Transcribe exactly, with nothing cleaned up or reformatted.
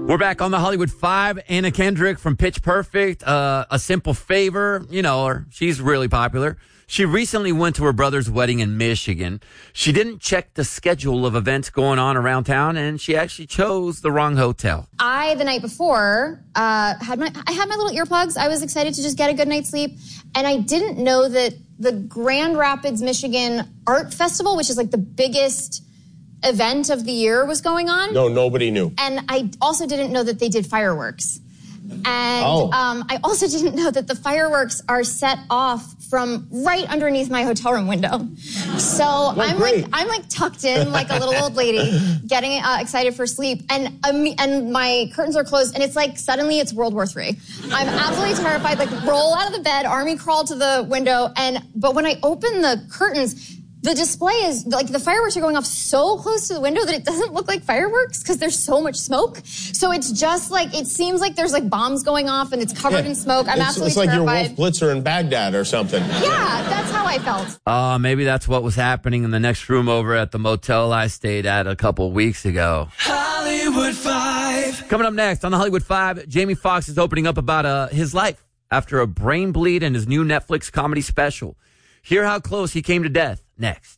We're back on the Hollywood Five. Anna Kendrick from Pitch Perfect, uh, A Simple Favor. You know her. She's really popular. She recently went to her brother's wedding in Michigan. She didn't check the schedule of events going on around town, and she actually chose the wrong hotel. I, the night before, uh, had my I had my little earplugs. I was excited to just get a good night's sleep. And I didn't know that the Grand Rapids, Michigan Art Festival, which is like the biggest event of the year, was going on. No, nobody knew. And I also didn't know that they did fireworks. And oh. um, I also didn't know that the fireworks are set off from right underneath my hotel room window. So well, I'm great. like I'm like tucked in like a little old lady, getting uh, excited for sleep, and um, and my curtains are closed, and it's like suddenly it's World War Three. I'm absolutely terrified. Like roll out of the bed, army crawl to the window, and but when I open the curtains, the display is, like, the fireworks are going off so close to the window that it doesn't look like fireworks because there's so much smoke. So it's just like, it seems like there's, like, bombs going off and it's covered yeah. in smoke. I'm it's, absolutely It's like terrified. your Wolf Blitzer in Baghdad or something. Yeah, that's how I felt. Uh, maybe that's what was happening in the next room over at the motel I stayed at a couple weeks ago. Hollywood Five. Coming up next on the Hollywood Five, Jamie Foxx is opening up about uh, his life after a brain bleed in his new Netflix comedy special. Hear how close he came to death next.